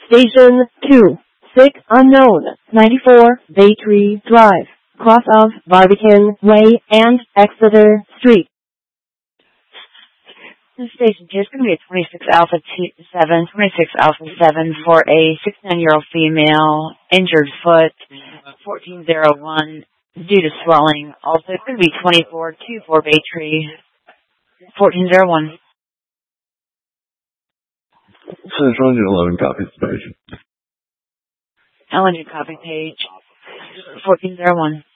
Station 2, sick unknown, 94 Bay Tree Drive, cross of Barbican Way and Exeter Street. Station 2 is going to be a 26 Alpha 7 for a 69-year-old female, injured foot, 1401 due to swelling. Also, it's going to be 2424 Bay Tree, 1401. Central 11 copy station. Ellen, copy page 1401.